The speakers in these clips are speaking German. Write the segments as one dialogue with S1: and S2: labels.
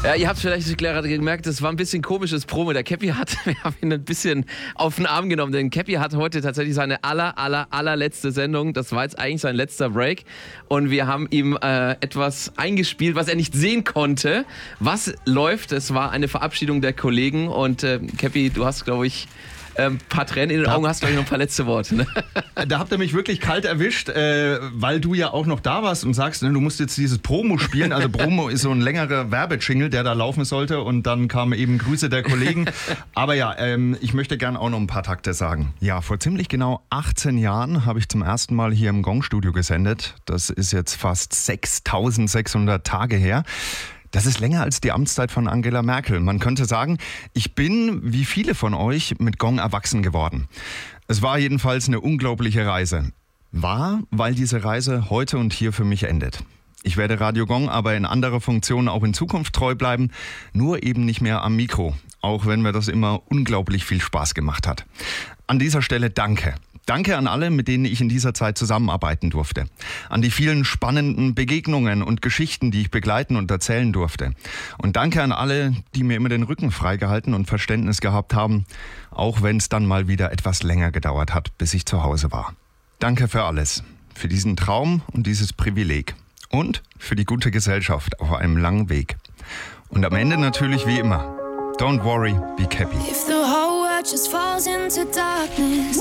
S1: Ja, ihr habt vielleicht gerade gemerkt, das war ein bisschen komisches Promo. Der Cappy wir haben ihn ein bisschen auf den Arm genommen, denn Cappy hat heute tatsächlich seine allerletzte Sendung. Das war jetzt eigentlich sein letzter Break. Und wir haben ihm etwas eingespielt, was er nicht sehen konnte. Was läuft? Es war eine Verabschiedung der Kollegen. Und Cappy, du hast, glaube ich, ein paar Tränen in den Augen, hast, glaube ich, noch ein paar letzte Worte. Ne?
S2: Da habt ihr mich wirklich kalt erwischt, weil du ja auch noch da warst und sagst, ne, du musst jetzt dieses Promo spielen. Also Promo ist so ein längerer Werbejingle, der da laufen sollte. Und dann kamen eben Grüße der Kollegen. Aber ja, ich möchte gern auch noch ein paar Takte sagen. Ja, vor ziemlich genau 18 Jahren habe ich zum ersten Mal hier im Gong-Studio gesendet. Das ist jetzt fast 6.600 Tage her. Das ist länger als die Amtszeit von Angela Merkel. Man könnte sagen, ich bin, wie viele von euch, mit Gong erwachsen geworden. Es war jedenfalls eine unglaubliche Reise. Weil diese Reise heute und hier für mich endet. Ich werde Radio Gong aber in anderer Funktion auch in Zukunft treu bleiben, nur eben nicht mehr am Mikro, auch wenn mir das immer unglaublich viel Spaß gemacht hat. An dieser Stelle danke. Danke an alle, mit denen ich in dieser Zeit zusammenarbeiten durfte. An die vielen spannenden Begegnungen und Geschichten, die ich begleiten und erzählen durfte. Und danke an alle, die mir immer den Rücken freigehalten und Verständnis gehabt haben, auch wenn es dann mal wieder etwas länger gedauert hat, bis ich zu Hause war. Danke für alles, für diesen Traum und dieses Privileg und für die gute Gesellschaft auf einem langen Weg. Und am Ende natürlich wie immer, don't worry, be happy.
S3: Just falls into darkness.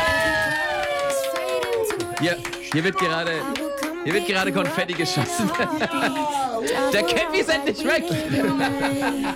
S1: Hier wird gerade Konfetti geschossen. Der Cappy ist endlich weg.